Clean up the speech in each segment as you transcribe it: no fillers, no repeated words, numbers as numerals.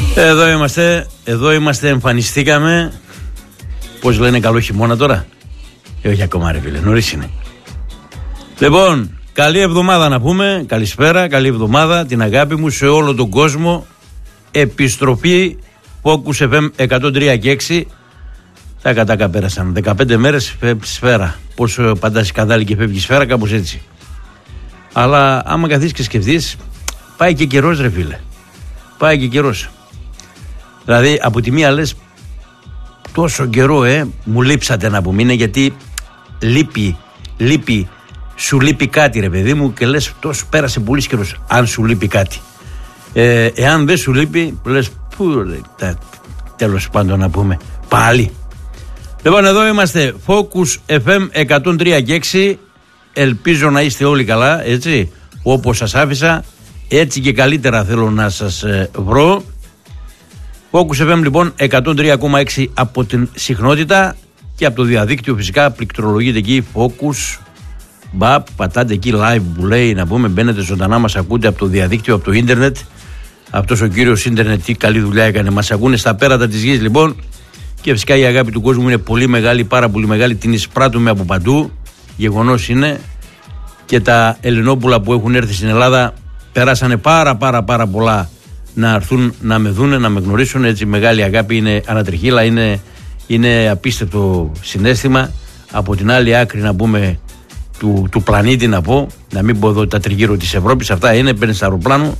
Εδώ είμαστε, εμφανιστήκαμε. Πώς λένε, καλό χειμώνα τώρα? Όχι ακόμα ρε φίλε, νωρίς είναι. Λοιπόν, καλή εβδομάδα να πούμε. Καλησπέρα, καλή εβδομάδα. Την αγάπη μου σε όλο τον κόσμο. Επιστροφή Focus FM 103 και 6. Τα κατάκα πέρασαν 15 μέρες σφαίρα. Πώς παντάς καδάλι και φεύγει σφαίρα, κάπως έτσι. Αλλά άμα καθίσεις και σκεφτείς, πάει και καιρός ρε φίλε. Πάει και καιρός. Δηλαδή από τη μία λες, τόσο καιρό μου λείψατε να πούμε. Είναι γιατί λείπει, σου λείπει κάτι ρε παιδί μου, και λες τόσο πέρασε πολύ καιρός. Αν σου λείπει κάτι, εάν δεν σου λείπει, λες πού τέλος πάντων να πούμε πάλι. Λοιπόν, εδώ είμαστε Focus FM 103 και 6. Ελπίζω να είστε όλοι καλά, έτσι, όπως σας άφησα, έτσι και καλύτερα θέλω να σας βρω. Focus FM λοιπόν 103,6 από την συχνότητα και από το διαδίκτυο φυσικά πληκτρολογείτε εκεί Focus Bap, πατάτε εκεί live που λέει να πούμε, μπαίνετε ζωντανά, μας ακούτε από το διαδίκτυο, από το ίντερνετ. Αυτός ο κύριος ίντερνετ τι καλή δουλειά έκανε, μας ακούνε στα πέρατα της γης λοιπόν, και φυσικά η αγάπη του κόσμου είναι πολύ μεγάλη, πάρα πολύ μεγάλη, την εισπράττουμε από παντού, γεγονός είναι, και τα Ελληνόπουλα που έχουν έρθει στην Ελλάδα περάσανε πάρα πολλά να έρθουν να με δούνε, να με γνωρίσουν, έτσι μεγάλη αγάπη, είναι ανατριχύλα, είναι απίστευτο συναίσθημα. Από την άλλη άκρη να πούμε του πλανήτη να πω, να μην πω εδώ τα τριγύρω της Ευρώπης, αυτά είναι, παίρνεις αεροπλάνο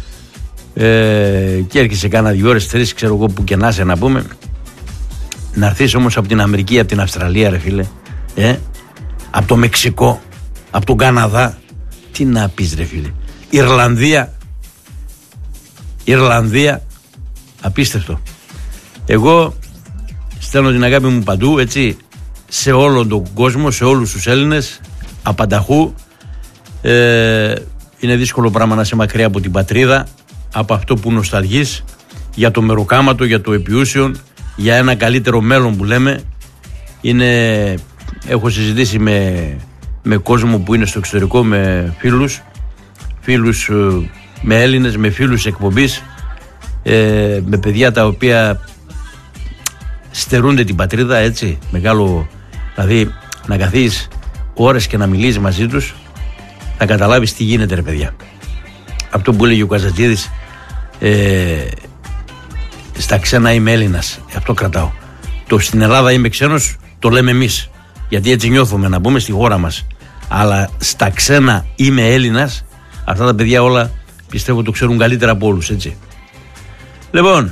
και έρχεσαι κάνα 2 ώρες, 3 ξέρω εγώ που και να είσαι να πούμε, να έρθεις όμως από την Αμερική, από την Αυστραλία ρε φίλε, από το Μεξικό, από τον Καναδά, τι να πεις ρε φίλε, Ιρλανδία, απίστευτο. Εγώ στέλνω την αγάπη μου παντού, έτσι, σε όλο τον κόσμο, σε όλους τους Έλληνες, απανταχού. Είναι δύσκολο πράγμα να είσαι μακριά από την πατρίδα, από αυτό που νοσταλγείς, για το μεροκάματο, για το επιούσιον, για ένα καλύτερο μέλλον που λέμε. Έχω συζητήσει με κόσμο που είναι στο εξωτερικό, με φίλους με Έλληνες, με φίλους εκπομπής, με παιδιά τα οποία στερούνται την πατρίδα, έτσι, μεγάλο, δηλαδή να καθίσεις ώρες και να μιλήσεις μαζί τους, θα καταλάβεις τι γίνεται ρε παιδιά. Αυτό που έλεγε ο Καζατζίδης, στα ξένα είμαι Έλληνας, αυτό κρατάω. Το στην Ελλάδα είμαι ξένος το λέμε εμείς, γιατί έτσι νιώθουμε να πούμε στη χώρα μας, αλλά στα ξένα είμαι Έλληνας, αυτά τα παιδιά όλα πιστεύω το ξέρουν καλύτερα από όλους, έτσι. Λοιπόν,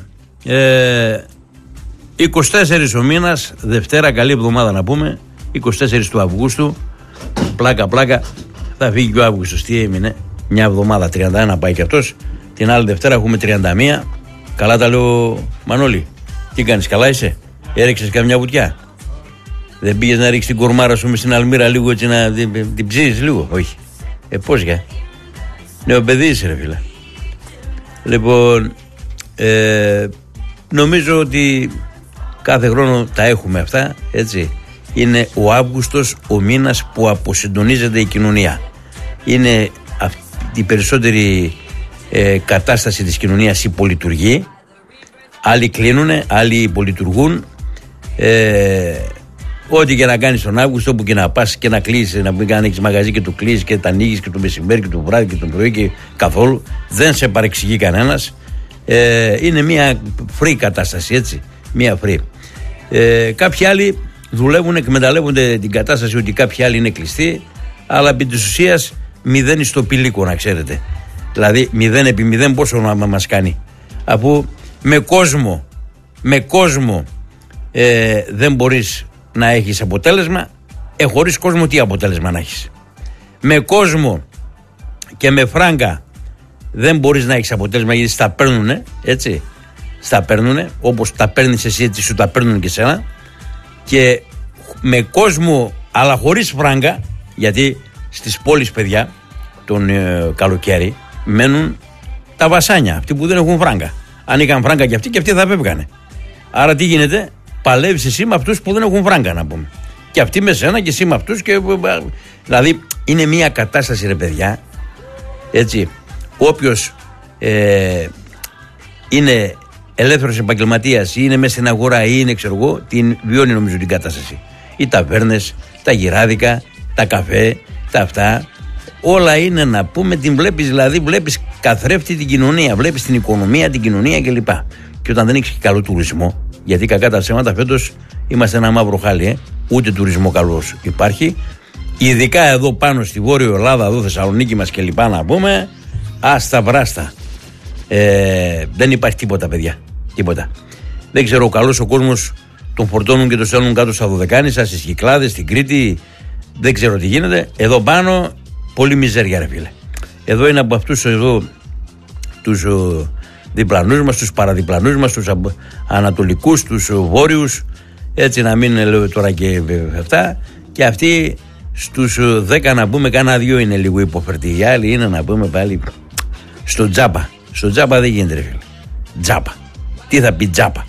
24 ο μήνας, Δευτέρα, καλή εβδομάδα να πούμε, 24 του Αυγούστου, πλάκα, θα φύγει και ο Αύγουστος, τι έμεινε, μια εβδομάδα, 31 πάει και αυτός, την άλλη Δευτέρα έχουμε 31, καλά τα λέω Μανώλη, τι κάνεις, καλά είσαι, έριξες καμιά βουτιά, δεν πήγες να ρίξεις την κορμάρα σου μες στην Αλμύρα λίγο έτσι να την ψήσεις λίγο, όχι, πώς για. Νέο παιδί είσαι ρε φίλε. Λοιπόν, νομίζω ότι κάθε χρόνο τα έχουμε αυτά, έτσι. Είναι ο Αύγουστος ο μήνας που αποσυντονίζεται η κοινωνία. Είναι η περισσότερη κατάσταση της κοινωνίας υπολειτουργεί. Άλλοι κλείνουνε, άλλοι υπολειτουργούν. Ό,τι και να κάνεις τον Αύγουστο, όπου και να πας και να κλείσεις, να μην ανοίξεις μαγαζί και το κλείσεις και τα ανοίγεις και το μεσημέρι και το βράδυ και το πρωί και καθόλου, δεν σε παρεξηγεί κανένας. Είναι μια free κατάσταση, έτσι. Μια free. Κάποιοι άλλοι δουλεύουν, εκμεταλλεύονται την κατάσταση ότι κάποιοι άλλοι είναι κλειστοί, αλλά επί της ουσίας 0 στο πηλίκο, να ξέρετε. Δηλαδή 0 επί 0 πόσο να μας κάνει. Αφού με κόσμο δεν μπορείς να έχεις αποτέλεσμα, χωρίς κόσμο τι αποτέλεσμα να έχεις. Με κόσμο και με φράγκα δεν μπορείς να έχεις αποτέλεσμα, γιατί στα παίρνουνε, έτσι. Στα παίρνουνε, όπως τα παίρνεις εσύ, έτσι σου τα παίρνουν και σένα. Και με κόσμο αλλά χωρίς φράγκα, γιατί στις πόλεις παιδιά τον καλοκαίρι μένουν τα βασάνια, αυτοί που δεν έχουν φράγκα. Αν είχαν φράγκα και αυτοί θα φεύγανε. Άρα τι γίνεται, παλεύεις εσύ με αυτούς που δεν έχουν φράγκα, να πούμε. Και αυτοί με σένα και εσύ με αυτούς. Δηλαδή είναι μια κατάσταση ρε παιδιά, έτσι. Όποιος είναι ελεύθερος επαγγελματίας ή είναι μέσα στην αγορά ή είναι ξέρω εγώ, την βιώνει νομίζω την κατάσταση. Οι ταβέρνες, τα γυράδικα, τα καφέ, τα αυτά, όλα είναι να πούμε, την βλέπεις, δηλαδή βλέπεις καθρέφτη την κοινωνία, βλέπεις την οικονομία, την κοινωνία κλπ. Και όταν δεν έχεις και καλό τουρισμό, γιατί κακά τα ψέματα φέτος είμαστε ένα μαύρο χάλι, ούτε τουρισμό καλός υπάρχει. Ειδικά εδώ πάνω στη Βόρεια Ελλάδα, εδώ Θεσσαλονίκη μας και λοιπά να πούμε, άστα βράστα. Δεν υπάρχει τίποτα, παιδιά. Τίποτα. Δεν ξέρω, ο καλός ο κόσμος τον φορτώνουν και τον στέλνουν κάτω στα Δωδεκάνησα, στις Κυκλάδες, στην Κρήτη. Δεν ξέρω τι γίνεται. Εδώ πάνω, πολύ μιζέρια, ρε φίλε. Εδώ είναι από αυτούς εδώ τους διπλανούς μας, τους παραδιπλανούς μας, τους ανατολικούς, τους βόρειους. Έτσι να μην λέω τώρα και αυτά. Και αυτοί στους 10 να πούμε, κάνα 2 είναι λίγο υποφερτοί. Οι άλλοι είναι να πούμε πάλι στο τζάπα. Στο τζάπα δεν γίνεται, ρε φίλε. Τζάπα. Τι θα πει τζάπα?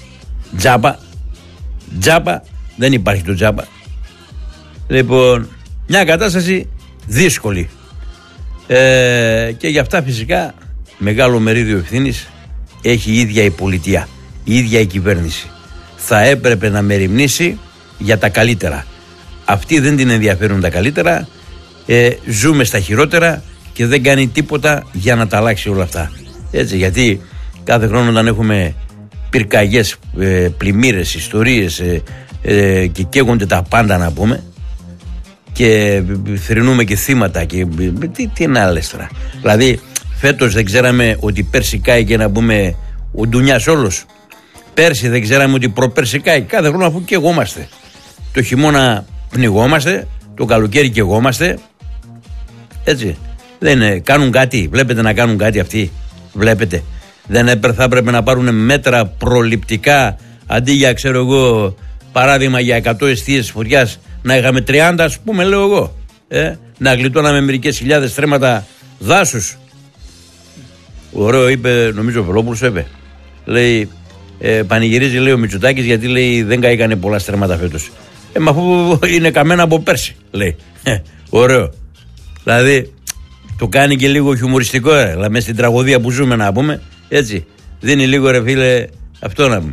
Τζάπα. Δεν υπάρχει το τζάπα. Λοιπόν, μια κατάσταση δύσκολη. Και γι' αυτά φυσικά μεγάλο μερίδιο ευθύνης έχει η ίδια η πολιτεία, η ίδια η κυβέρνηση. Θα έπρεπε να μεριμνήσει για τα καλύτερα. Αυτοί δεν την ενδιαφέρουν τα καλύτερα. Ζούμε στα χειρότερα και δεν κάνει τίποτα για να τα αλλάξει όλα αυτά. Έτσι, γιατί κάθε χρόνο όταν έχουμε πυρκαγιές, πλημμύρες, ιστορίες και καίγονται τα πάντα να πούμε και θρηνούμε και θύματα και τι είναι άλλες τώρα. Δηλαδή φέτος δεν ξέραμε ότι πέρσι κάηκε να πούμε ο ντουνιάς όλος. Πέρσι δεν ξέραμε ότι προπέρσι κάηκε. Κάθε χρόνο αφού καιγόμαστε. Το χειμώνα πνιγόμαστε, το καλοκαίρι καιγόμαστε. Έτσι. Δεν κάνουν κάτι. Βλέπετε να κάνουν κάτι αυτοί? Βλέπετε? Δεν θα έπρεπε να πάρουν μέτρα προληπτικά αντί για ξέρω εγώ παράδειγμα για 100 εστίες φωτιάς να είχαμε 30 ας πούμε, λέω εγώ, να γλιτώναμε μερικές χιλιάδες στρέμματα δάσους. Ωραίο είπε, νομίζω ο Βελόπουλος είπε, λέει πανηγυρίζει λέει ο Μητσοτάκης γιατί λέει δεν καήκανε πολλά στρέμματα φέτος. Μα αφού είναι καμένα από πέρσι, λέει. Ωραίο. Δηλαδή το κάνει και λίγο χιουμοριστικό, δηλαδή μέσα στην τραγωδία που ζούμε να πούμε, έτσι. Δίνει λίγο ρε φίλε αυτό να πούμε.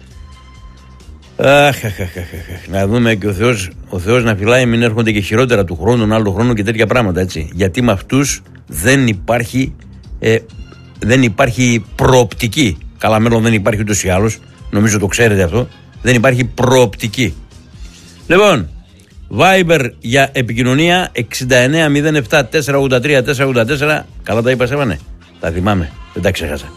Να δούμε και ο Θεός να φυλάει μην έρχονται και χειρότερα του χρόνου, τον άλλο χρόνο και τέτοια πράγματα, έτσι. Γιατί με αυτούς δεν υπάρχει προοπτική. Καλά μέλλον δεν υπάρχει ούτως ή άλλως, νομίζω το ξέρετε αυτό. Δεν υπάρχει προοπτική. Λοιπόν, Viber για επικοινωνία 6907 483 484. Καλά τα είπα, Σέβανε? Τα θυμάμαι, δεν τα ξέχασα.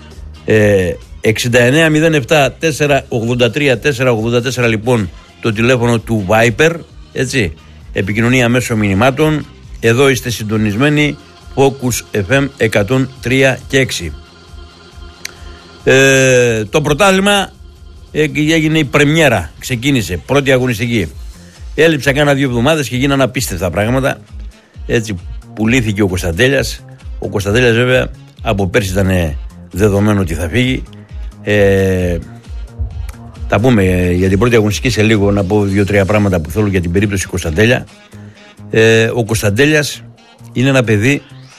6907 483 484 λοιπόν το τηλέφωνο του Viber, έτσι. Επικοινωνία μέσω μηνυμάτων. Εδώ είστε συντονισμένοι Focus FM 103 και 6. Το πρωτάθλημα έγινε η πρεμιέρα, ξεκίνησε πρώτη αγωνιστική. Έλειψα κάνα 2 εβδομάδες και γίνανε απίστευτα πράγματα. Έτσι πουλήθηκε ο Κωνσταντέλιας. Ο Κωνσταντέλιας βέβαια από πέρσι ήταν δεδομένο ότι θα φύγει. Θα πούμε για την πρώτη αγωνιστική σε λίγο, να πω 2-3 πράγματα που θέλω για την περίπτωση Κωνσταντέλια. Ο Κωνσταντέλιας είναι ένα παιδί,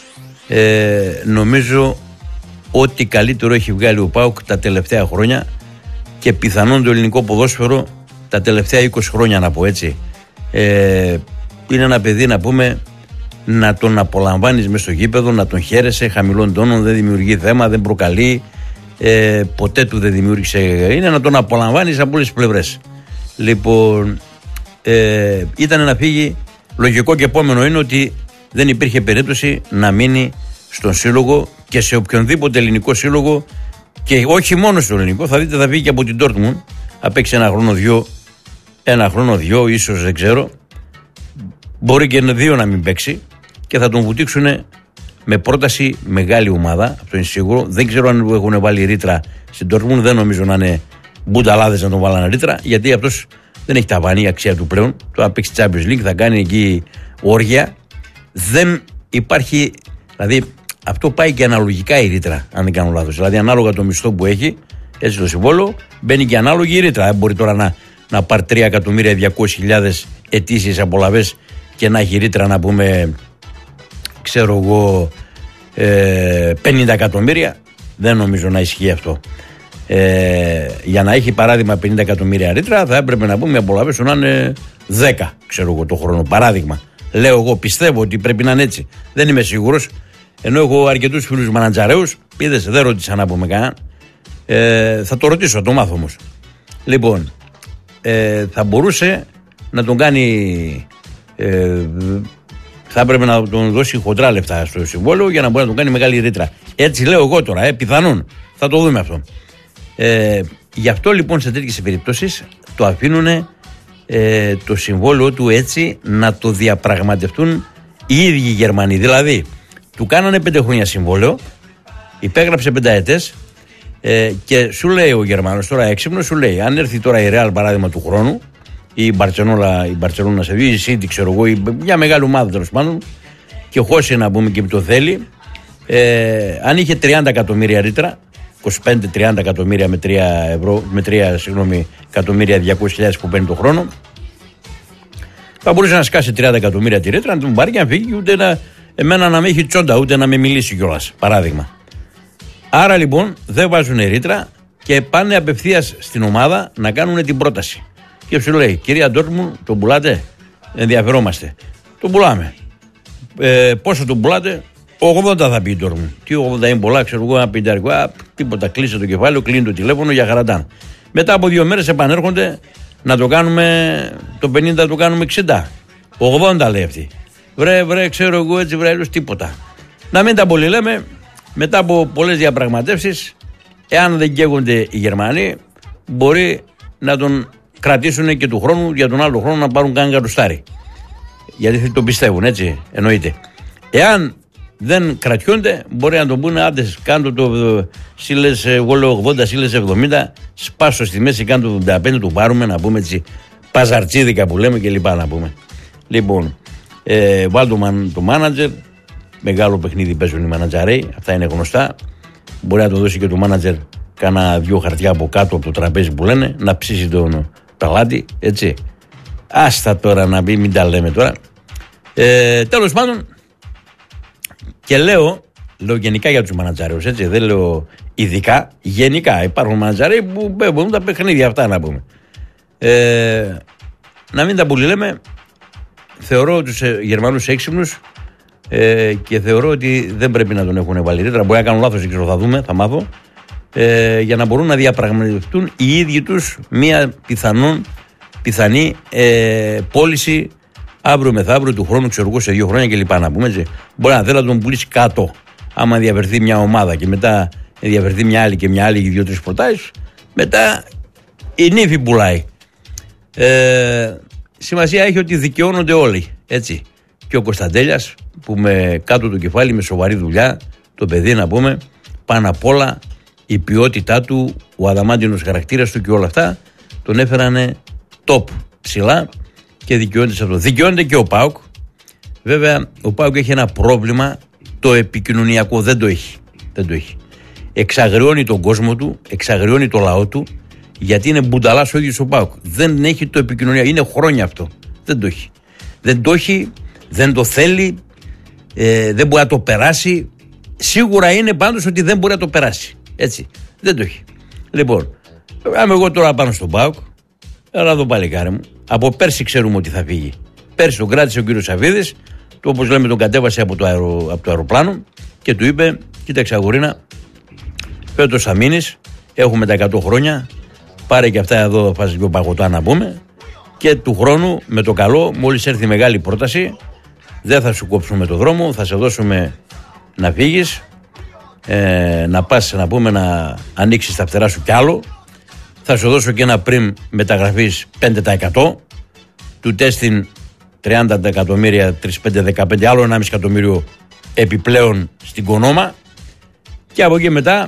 νομίζω ότι καλύτερο έχει βγάλει ο ΠΑΟΚ τα τελευταία χρόνια και πιθανόν το ελληνικό ποδόσφαιρο τα τελευταία 20 χρόνια, να πω έτσι. Είναι ένα παιδί να πούμε να τον απολαμβάνεις μες στο γήπεδο, να τον χαίρεσαι χαμηλών τόνων, δεν δημιουργεί θέμα, δεν προκαλεί, ποτέ του δεν δημιούργησε, είναι να τον απολαμβάνεις από όλες τις πλευρές. Λοιπόν, ήταν να φύγει, λογικό και επόμενο είναι ότι δεν υπήρχε περίπτωση να μείνει στον σύλλογο και σε οποιονδήποτε ελληνικό σύλλογο και όχι μόνο στο ελληνικό. Θα δείτε θα φύγει και από την Dortmund, θα παίξει ένα χρόνο, 2 ίσως, δεν ξέρω, μπορεί και 2 να μην παίξει και θα τον βουτήξουν με πρόταση μεγάλη ομάδα, αυτό είναι σίγουρο. Δεν ξέρω αν έχουν βάλει ρήτρα στην Dortmund, δεν νομίζω να είναι μπουνταλάδες να τον βάλανε ρήτρα, γιατί αυτός δεν έχει ταβάνι η αξία του πλέον. Τώρα παίξει Champions League, θα κάνει εκεί όργια. Δεν υπάρχει, δηλαδή αυτό πάει και αναλογικά η ρήτρα, αν δεν κάνω λάθος. Δηλαδή ανάλογα το μισθό που έχει, έτσι το συμβόλαιο, μπαίνει και ανάλογη η ρήτρα. Δεν μπορεί τώρα να πάρει 3.200.000 ετήσιες απολαβές και να έχει ρήτρα να πούμε, ξέρω εγώ, 50 εκατομμύρια. Δεν νομίζω να ισχύει αυτό. Για να έχει παράδειγμα 50 εκατομμύρια ρήτρα, θα έπρεπε να πούμε οι απολαύσεις να είναι 10, ξέρω εγώ, το χρόνο. Παράδειγμα. Λέω εγώ, πιστεύω ότι πρέπει να είναι έτσι. Δεν είμαι σίγουρος. Ενώ έχω αρκετούς φίλους μανατζαρέους, είδες, δεν ρώτησα να πούμε κανένα. Θα το ρωτήσω, το μάθω όμως. Λοιπόν, θα μπορούσε να τον κάνει. Θα έπρεπε να τον δώσει χοντρά λεφτά στο συμβόλαιο για να μπορεί να τον κάνει μεγάλη ρήτρα. Έτσι λέω εγώ τώρα, πιθανόν. Θα το δούμε αυτό. Γι' αυτό λοιπόν σε τέτοιες περιπτώσεις το αφήνουν το συμβόλαιο του έτσι να το διαπραγματευτούν οι ίδιοι Γερμανοί. Δηλαδή, του κάνανε 5 χρόνια συμβόλαιο, υπέγραψε 5 ετές και σου λέει ο Γερμανός, τώρα έξυπνος, σου λέει: αν έρθει τώρα η Real παράδειγμα του χρόνου, ή η Μπαρτσελόνα σε δει, η City, ξέρω εγώ, ή μια μεγάλη ομάδα τέλος πάντων, και χώσει να πούμε και το θέλει, αν είχε 30 εκατομμύρια ρήτρα, 25-30 εκατομμύρια με 3 εκατομμύρια 200.000 που παίρνει το χρόνο, θα μπορούσε να σκάσει 30 εκατομμύρια τη ρήτρα, να τον πάρει και να φύγει, ούτε εμένα να με έχει τσόντα, ούτε να με μιλήσει κιόλας. Παράδειγμα. Άρα λοιπόν δεν βάζουν ρήτρα και πάνε απευθείας στην ομάδα να κάνουν την πρόταση. Και σου λέει: κυρία Ντόρτμουντ, τον πουλάτε? Ενδιαφερόμαστε. Τον πουλάμε. Πόσο τον πουλάτε? 80 θα πει η Ντόρτμουντ. Τι 80 είναι πολλά, ξέρω εγώ, ένα πεντάρικο. Τίποτα, κλείσε το κεφάλαιο, κλείνει το τηλέφωνο για χαραντάν. Μετά από 2 μέρες επανέρχονται να το κάνουμε, το 50 το κάνουμε 60. 80 λέει αυτή. Βρε, ξέρω εγώ έτσι, βρε, τίποτα. Να μην τα πολύ λέμε, μετά από πολλές διαπραγματεύσεις, εάν δεν καίγονται οι Γερμανοί, μπορεί να τον κρατήσουν και του χρόνου, για τον άλλο χρόνο να πάρουν κανένα κατοστάρι. Γιατί το πιστεύουν, έτσι, εννοείται. Εάν δεν κρατιούνται, μπορεί να τον πούνε: άντε, κάντο το σύλλες, εγώ λέω 80, σύλλες 70, σπάσω στη μέση, κάντο το 75, του πάρουμε, να πούμε έτσι, παζαρτσίδικα που λέμε και λοιπά να πούμε. Λοιπόν, βάλτε το μάνατζερ, μεγάλο παιχνίδι παίζουν οι μανατζαρέοι, αυτά είναι γνωστά. Μπορεί να το δώσει και το μάνατζερ κάνα 2 χαρτιά από κάτω από το τραπέζι που λένε, να ψήσει τον πελάτη, έτσι. Άστα τώρα να πει, μην τα λέμε τώρα. Τέλος πάντων, και λέω γενικά για τους μανατζαρέους, έτσι, δεν λέω ειδικά, γενικά. Υπάρχουν μανατζαρέοι που παίρνουν τα παιχνίδια αυτά, να πούμε. Να μην τα πολύ λέμε, θεωρώ τους Γερμανούς έξυπνους και θεωρώ ότι δεν πρέπει να τον έχουν βάλει ρήτρα. Μπορεί να κάνουν λάθος, ξέρω, θα δούμε, θα μάθω. Για να μπορούν να διαπραγματευτούν οι ίδιοι τους μια πιθανή πώληση αύριο μεθαύριο του χρόνου, ξέρω εγώ, σε 2 χρόνια κλπ. Να πούμε, έτσι. Μπορεί να θέλει να τον πουλήσει κάτω, άμα ενδιαφερθεί μια ομάδα και μετά ενδιαφερθεί μια άλλη και μια άλλη 2-3 προτάσεις. Μετά η νύφη πουλάει. Σημασία έχει ότι δικαιώνονται όλοι, έτσι. Και ο Κωνσταντέλιας που με κάτω το κεφάλι, με σοβαρή δουλειά, το παιδί να πούμε, πάνω απ' όλα η ποιότητά του, ο αδαμάντινος χαρακτήρας του και όλα αυτά τον έφερανε top ψηλά και δικαιώνεται σε αυτό. Δικαιώνεται και ο ΠΑΟΚ. Βέβαια ο ΠΑΟΚ έχει ένα πρόβλημα, το επικοινωνιακό δεν το έχει. Εξαγριώνει τον κόσμο του, εξαγριώνει το λαό του, γιατί είναι μπουνταλάς ο ίδιος ο ΠΑΟΚ. Δεν έχει το επικοινωνιακό, είναι χρόνια αυτό. Δεν το έχει, δεν το θέλει, δεν μπορεί να το περάσει. Σίγουρα είναι πάντως ότι δεν μπορεί να το περάσει. Έτσι, δεν το έχει. Λοιπόν, είμαι εγώ τώρα πάνω στον ΠΑΟΚ, αλλά το παλικάρι μου. Από πέρσι ξέρουμε ότι θα φύγει. Πέρσι τον κράτησε ο κύριος Σαββίδης, όπως λέμε τον κατέβασε από το αεροπλάνο και του είπε: κοίταξε αγορίνα, φέτος θα μείνεις, έχουμε τα 100 χρόνια, πάρε και αυτά εδώ, φας δυο παγωτά να πούμε, και του χρόνου με το καλό, μόλις έρθει μεγάλη πρόταση, δεν θα σου κόψουμε το δρόμο, θα σε δώσουμε να φύγεις, να πας να πούμε να ανοίξεις τα φτερά σου κι άλλο, θα σου δώσω και ένα πριν μεταγραφής 5%, του τέστην 30 εκατομμύρια, 35-15, άλλο 1,5 εκατομμύριο επιπλέον στην Κονόμα, και από εκεί μετά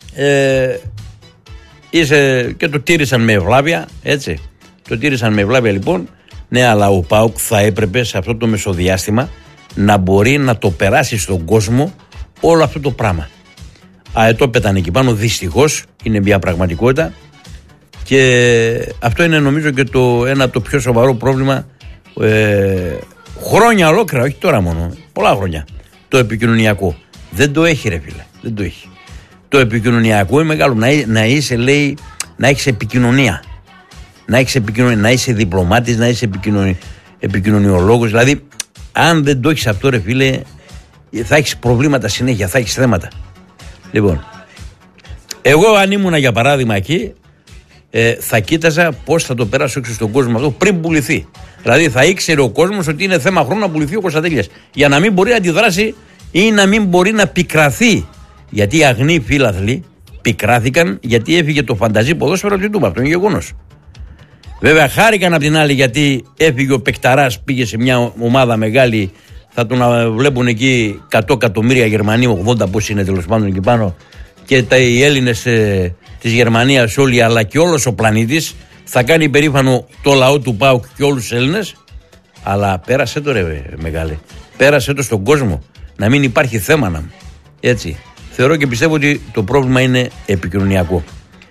και το τήρησαν με ευλάβεια, έτσι. Το τήρησαν με ευλάβεια λοιπόν. Ναι, αλλά ο ΠΑΟΚ θα έπρεπε σε αυτό το μεσοδιάστημα να μπορεί να το περάσει στον κόσμο όλο αυτό το πράγμα. Το πετάνε εκεί πάνω, δυστυχώς είναι μια πραγματικότητα, και αυτό είναι νομίζω και ένα το πιο σοβαρό πρόβλημα χρόνια ολόκληρα, όχι τώρα μόνο, πολλά χρόνια, το επικοινωνιακό. Δεν το έχει ρε φίλε, δεν το έχει. Το επικοινωνιακό είναι μεγάλο. Να είσαι, λέει, να έχεις επικοινωνία. Να είσαι διπλωμάτης, να είσαι επικοινωνιολόγος. Δηλαδή, αν δεν το έχεις αυτό, ρε φίλε, θα έχεις προβλήματα συνέχεια, θα έχεις θέματα. Λοιπόν, εγώ αν ήμουνα για παράδειγμα εκεί, θα κοίταζα πώς θα το περάσω έξω στον κόσμο αυτό πριν πουληθεί. Δηλαδή θα ήξερε ο κόσμος ότι είναι θέμα χρόνου να πουληθεί ο Κωνσταντέλιας, για να μην μπορεί να αντιδράσει ή να μην μπορεί να πικραθεί. Γιατί οι αγνοί φίλαθλοι πικράθηκαν γιατί έφυγε το φανταζή ποδόσφαιρο του YouTube. Αυτό είναι γεγονός. Βέβαια χάρηκαν απ' την άλλη γιατί έφυγε ο Πεκταράς, πήγε σε μια ομάδα μεγάλη. Θα τον βλέπουν εκεί 100 εκατομμύρια Γερμανοί, 80 πώς είναι τέλος πάντων εκεί πάνω. Και οι Έλληνες της Γερμανίας όλοι, αλλά και όλος ο πλανήτης, θα κάνει υπερήφανο το λαό του ΠΑΟΚ και όλους τους Έλληνες. Αλλά πέρασε το ρε μεγάλε. Πέρασε το στον κόσμο. Να μην υπάρχει θέμα να. Έτσι. Θεωρώ και πιστεύω ότι το πρόβλημα είναι επικοινωνιακό.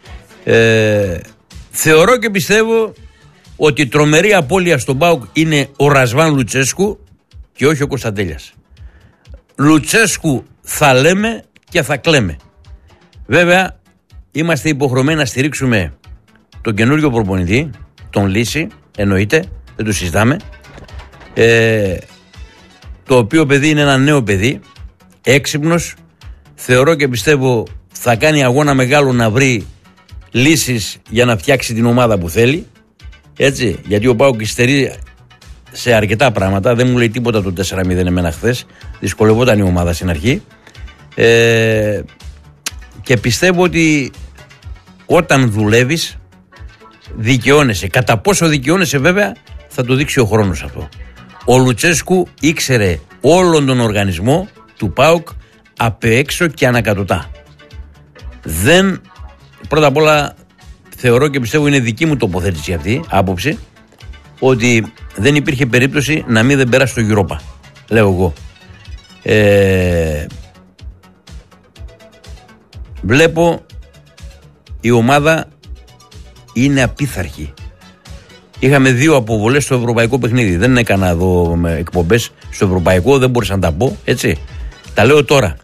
Θεωρώ και πιστεύω ότι η τρομερή απώλεια στον ΠΑΟΚ είναι ο Ρασβάν Λουτσέσκου και όχι ο Κωνσταντέλιας. Λουτσέσκου θα λέμε και θα κλαίμε. Βέβαια είμαστε υποχρεωμένοι να στηρίξουμε τον καινούριο προπονητή, τον Λύση, εννοείται, δεν το συζητάμε. Το οποίο παιδί είναι ένα νέο παιδί, έξυπνος. Θεωρώ και πιστεύω θα κάνει αγώνα μεγάλο να βρει λύσεις για να φτιάξει την ομάδα που θέλει. Έτσι, γιατί ο ΠΑΟΚ υστερεί σε αρκετά πράγματα. Δεν μου λέει τίποτα το 4-0 εμένα χθες. Δυσκολευόταν η ομάδα στην αρχή. Και πιστεύω ότι όταν δουλεύεις δικαιώνεσαι. Κατά πόσο δικαιώνεσαι βέβαια θα το δείξει ο χρόνος αυτό. Ο Λουτσέσκου ήξερε όλον τον οργανισμό του ΠΑΟΚ απ' έξω και ανακατοτά. Πρώτα απ' όλα θεωρώ και πιστεύω είναι δική μου τοποθέτηση αυτή, άποψη, ότι δεν υπήρχε περίπτωση να μην δεν πέρασε το Europa. Λέω εγώ. Βλέπω η ομάδα είναι απίθαρχη. Είχαμε 2 αποβολές στο ευρωπαϊκό παιχνίδι. Δεν έκανα εδώ εκπομπές στο ευρωπαϊκό, δεν μπορούσα να τα πω, έτσι. Τα λέω τώρα.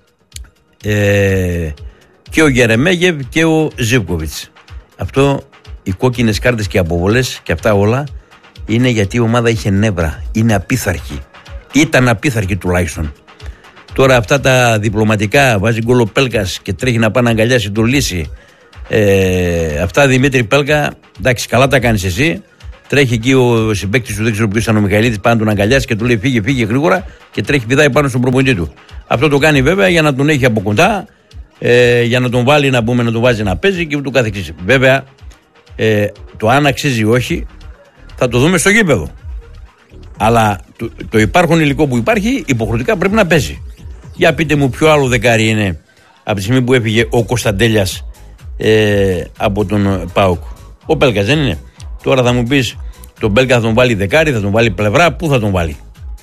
Και ο Γερεμέγεβ και ο Ζίβκοβιτς. Αυτό, οι κόκκινες κάρτες και οι αποβολές και αυτά όλα είναι γιατί η ομάδα είχε νεύρα. Είναι απίθαρχη. Ήταν απίθαρχη τουλάχιστον. Τώρα αυτά τα διπλωματικά, βάζει γκολ ο Πέλκας και τρέχει να πάει να αγκαλιάσει τον Λύση. Αυτά Δημήτρη Πέλκα, εντάξει, καλά τα κάνεις εσύ. Τρέχει εκεί ο συμπαίκτης του, δεν ξέρω ποιος ήταν, ο Μιχαηλίδης, πάνω να τον αγκαλιάσει και του λέει φύγε γρήγορα και τρέχει πηδάει πάνω στον προπονητή του. Αυτό το κάνει βέβαια για να τον έχει από κοντά, για να τον βάλει να πούμε, να τον βάζει να παίζει και ούτω καθεξής. Βέβαια, το αν αξίζει ή όχι θα το δούμε στο γήπεδο. Αλλά το υπάρχον υλικό που υπάρχει υποχρεωτικά πρέπει να παίζει. Για πείτε μου ποιο άλλο δεκάρι είναι από τη στιγμή που έφυγε ο Κωνσταντέλιας από τον ΠΑΟΚ. Ο Πέλκας δεν είναι. Τώρα θα μου πεις τον Πέλκα θα τον βάλει δεκάρι, θα τον βάλει πλευρά, πού θα τον βάλει.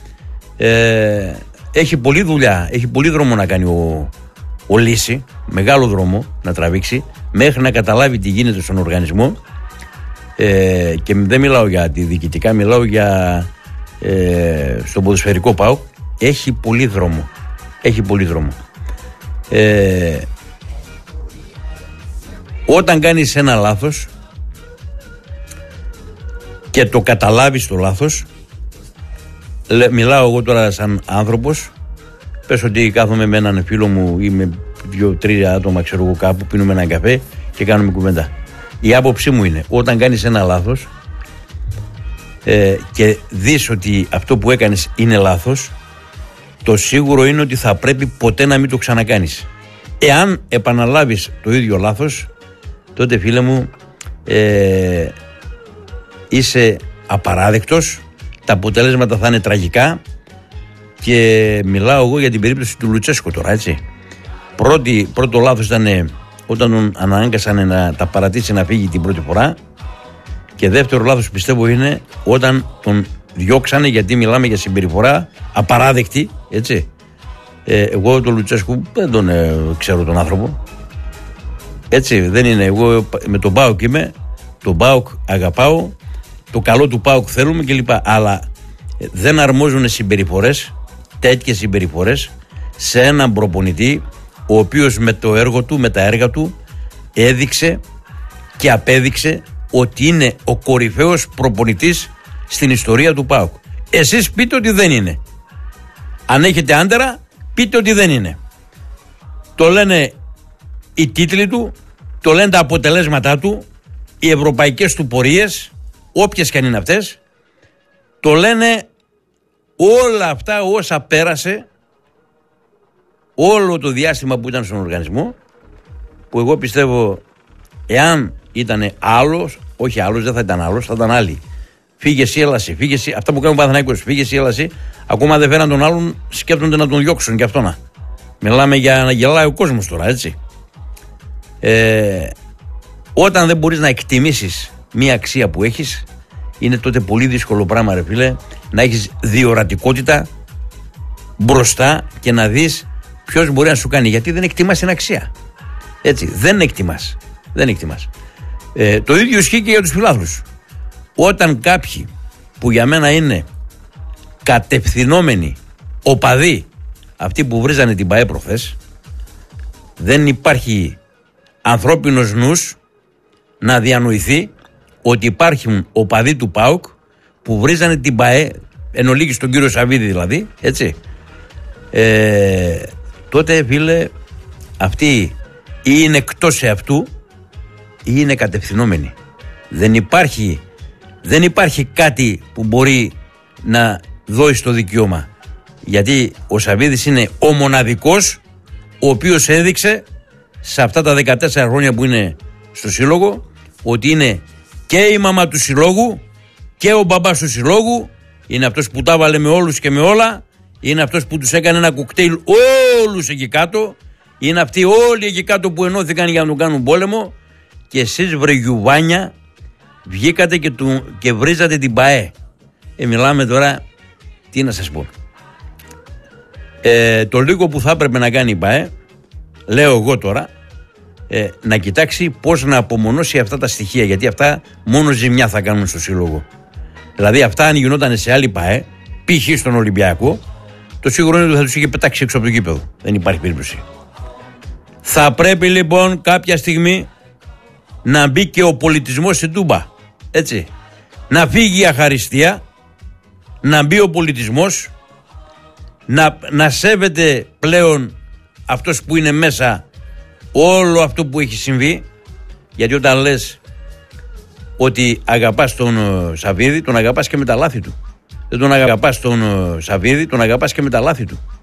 Έχει πολλή δουλειά, έχει πολύ δρόμο να κάνει ο Λύση, μεγάλο δρόμο να τραβήξει μέχρι να καταλάβει τι γίνεται στον οργανισμό, και δεν μιλάω για τη διοικητικά, μιλάω για στον ποδοσφαιρικό ΠΑΟΚ. Έχει πολύ δρόμο. Έχει πολύ δρόμο. Όταν κάνεις ένα λάθος και το καταλάβεις το λάθος, μιλάω εγώ τώρα σαν άνθρωπος, πες ότι κάθομαι με έναν φίλο μου ή με 2-3 άτομα, ξέρω εγώ, κάπου, πίνουμε έναν καφέ και κάνουμε κουβέντα. Η άποψή μου είναι, όταν κάνεις ένα λάθος και δεις ότι αυτό που έκανες είναι λάθος, το σίγουρο είναι ότι θα πρέπει ποτέ να μην το ξανακάνεις. Εάν επαναλάβεις το ίδιο λάθος, τότε φίλε μου είσαι απαράδεκτος, τα αποτελέσματα θα είναι τραγικά. Και μιλάω εγώ για την περίπτωση του Λουτσέσκου τώρα, έτσι. Πρώτο λάθος ήταν όταν τον ανάγκασαν να τα παρατήσει να φύγει την πρώτη φορά, και δεύτερο λάθος πιστεύω είναι όταν τον διώξανε, γιατί μιλάμε για συμπεριφορά απαράδεκτη, έτσι. Εγώ τον Λουτσέσκου δεν τον ξέρω τον άνθρωπο, έτσι, δεν είναι. Εγώ με τον ΠΑΟΚ είμαι, τον ΠΑΟΚ αγαπάω, το καλό του ΠΑΟΚ θέλουμε κλπ. Αλλά δεν αρμόζουν συμπεριφορές, τέτοιες συμπεριφορές, σε έναν προπονητή ο οποίος με το έργο του, με τα έργα του έδειξε και απέδειξε ότι είναι ο κορυφαίος προπονητής στην ιστορία του ΠΑΟΚ. Εσείς πείτε ότι δεν είναι. Αν έχετε άντερα, πείτε ότι δεν είναι. Το λένε οι τίτλοι του, το λένε τα αποτελέσματά του, οι ευρωπαϊκές του πορείες, όποιες και αν είναι αυτές, το λένε όλα αυτά όσα πέρασε όλο το διάστημα που ήταν στον οργανισμό, που εγώ πιστεύω εάν ήταν άλλος, όχι άλλος, δεν θα ήταν άλλος, θα ήταν άλλοι. Φύγε εσύ, έλα εσύ, φύγε εσύ. Αυτά που κάνουν ο Παναθηναϊκός, φύγε εσύ, έλα εσύ. Ακόμα δεν φέραν τον άλλον, σκέφτονται να τον διώξουν και αυτό να. Μιλάμε για να γελάει ο κόσμος τώρα, έτσι. Όταν δεν μπορείς να εκτιμήσεις μία αξία που έχεις, είναι τότε πολύ δύσκολο πράγμα, ρε φίλε, να έχεις διορατικότητα μπροστά και να δεις ποιος μπορεί να σου κάνει. Γιατί δεν εκτιμάς την αξία. Έτσι, δεν εκτιμάς. Το ίδιο ισχύει και για τους φιλάθλους. Όταν κάποιοι που για μένα είναι κατευθυνόμενοι οπαδοί, αυτοί που βρίζανε την ΠΑΕ προχθές, δεν υπάρχει ανθρώπινος νους να διανοηθεί ότι υπάρχουν οπαδοί του ΠΑΟΚ που βρίζανε την ΠΑΕ, εν ολίγης τον κύριο Σαββίδη δηλαδή, έτσι. Τότε φίλε, αυτοί ή είναι εκτός εαυτού ή είναι κατευθυνόμενοι. Δεν υπάρχει κάτι που μπορεί να δώσει το δικαίωμα. Γιατί ο Σαββίδης είναι ο μοναδικός ο οποίος έδειξε σε αυτά τα 14 χρόνια που είναι στο σύλλογο ότι είναι και η μαμά του συλλόγου και ο μπαμπάς του συλλόγου, είναι αυτός που τα βάλε με όλους και με όλα, είναι αυτός που τους έκανε ένα κοκτέιλ όλους εκεί κάτω, είναι αυτοί όλοι εκεί κάτω που ενώθηκαν για να τον κάνουν πόλεμο, και εσείς βρε γιουβάνια βγήκατε και βρίζατε την ΠΑΕ. Μιλάμε τώρα, τι να σας πω. Το λίγο που θα έπρεπε να κάνει η ΠΑΕ, λέω εγώ τώρα, να κοιτάξει πώς να απομονώσει αυτά τα στοιχεία, γιατί αυτά μόνο ζημιά θα κάνουν στο σύλλογο. Δηλαδή αυτά αν γινόταν σε άλλη ΠΑΕ, π.χ. στον Ολυμπιακό, το σίγουρο είναι ότι θα τους είχε πετάξει έξω από το γήπεδο. Δεν υπάρχει περίπτωση. Θα πρέπει λοιπόν κάποια στιγμή να μπει και ο πολιτισμός στην Τούμπα. Έτσι. Να φύγει η αχαριστία, να μπει ο πολιτισμός, να σέβεται πλέον αυτός που είναι μέσα όλο αυτό που έχει συμβεί. Γιατί όταν λες ότι αγαπάς τον Σαββίδη, τον αγαπάς και με τα λάθη του. Δεν τον αγαπάς τον Σαββίδη, τον αγαπάς και με τα λάθη του.